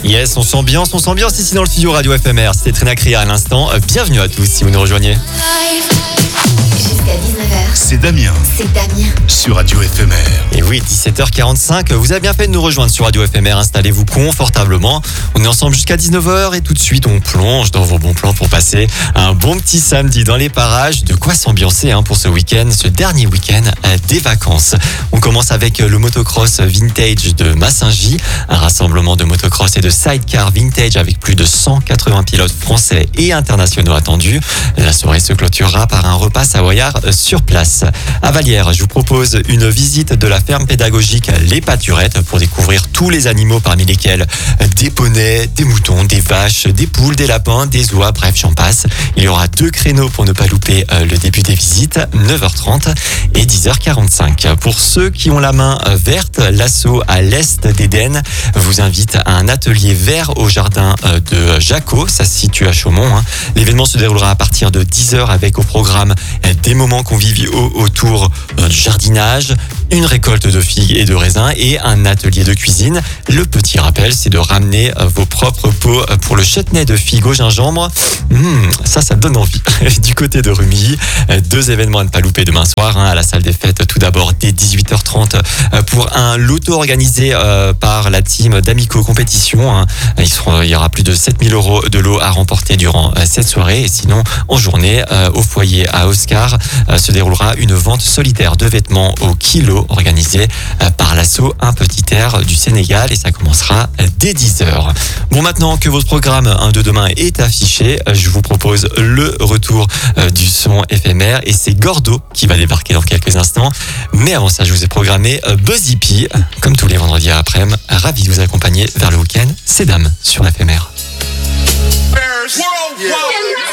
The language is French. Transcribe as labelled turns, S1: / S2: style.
S1: Yes, on s'ambiance ici dans le studio Radio FMR. C'était Trina Cria à l'instant. Bienvenue à tous si vous nous rejoignez.
S2: Jusqu'à 19h.
S3: C'est Damien sur Radio FMR.
S1: Et oui, 17h45, vous avez bien fait de nous rejoindre sur Radio FMR. Installez-vous confortablement. On est ensemble jusqu'à 19h et tout de suite on plonge dans vos bons plans pour passer un bon petit samedi dans les parages. De quoi s'ambiancer pour ce week-end, ce dernier week-end des vacances. On commence avec le motocross vintage de Massingy, un rassemblement de motocross et de sidecar vintage avec plus de 180 pilotes français et internationaux attendus. La soirée se clôturera par un repas savoyard sur place. À Vallières, je vous propose une visite de la ferme pédagogique Les Pâturettes pour découvrir tous les animaux parmi lesquels des poneys, des moutons, des vaches, des poules, des lapins, des oies, bref, j'en passe. Il y aura 2 créneaux pour ne pas louper le début des visites, 9h30 et 10h45. Pour ceux qui ont la main verte, l'assaut à l'est d'Éden vous invite à un atelier vert au jardin de Jacot, ça se situe à Chaumont. L'événement se déroulera à partir de 10h avec au programme des moments conviviaux autour du jardinage, une récolte de figues et de raisins et un atelier de cuisine. Le petit rappel, c'est de ramener vos propres pots pour le chutney de figues au gingembre. Ça donne envie. Du côté de Rumilly, 2 événements à ne pas louper demain soir à la salle des fêtes. Tout d'abord, dès 18h30 pour un loto organisé par la team d'Amico Compétition. Il y aura plus de 7000 € de lot à remporter durant cette soirée. Et sinon, en journée, au foyer à Oscar, se déroulera une vente solidaire de vêtements au kilo organisée par l'assaut Un Petit Air du Sénégal et ça commencera dès 10h. Bon, maintenant que votre programme de demain est affiché, je vous propose le retour du son éphémère et c'est Gordo qui va débarquer dans quelques instants. Mais avant ça, je vous ai programmé Buzzy P, comme tous les vendredis après-midi. Ravi de vous accompagner vers le week-end. C'est Dame sur l'éphémère.